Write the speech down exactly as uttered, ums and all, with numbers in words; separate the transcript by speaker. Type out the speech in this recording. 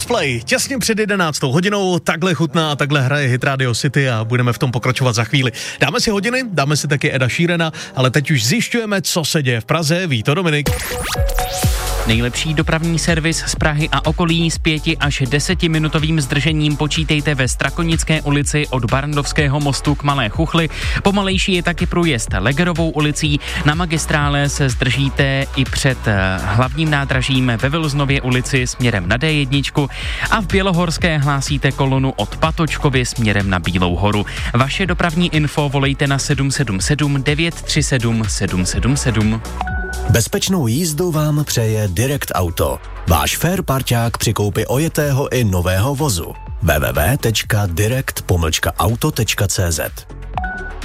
Speaker 1: Coldplay, těsně před jedenáctou hodinou, takhle chutná a takhle hraje Hit Radio City a budeme v tom pokračovat za chvíli. Dáme si hodiny, dáme si taky Eda Sheerana, ale teď už zjišťujeme, co se děje v Praze. Ví to Dominik.
Speaker 2: Nejlepší dopravní servis z Prahy a okolí s pěti až desetiminutovým zdržením počítejte ve Strakonické ulici od Barrandovského mostu k Malé Chuchli. Pomalejší je taky průjezd Legerovou ulicí. Na magistrále se zdržíte i před hlavním nádražím ve Vilznově ulici směrem na dé jedna a v Bělohorské hlásíte kolonu od Patočkovy směrem na Bílou horu. Vaše dopravní info volejte na sedm sedm sedm devět tři sedm sedm sedm sedm.
Speaker 3: Bezpečnou jízdu vám přeje Direct Auto. Váš fair parťák při koupi ojetého i nového vozu. w w w tečka direct pomlčka auto tečka cé zet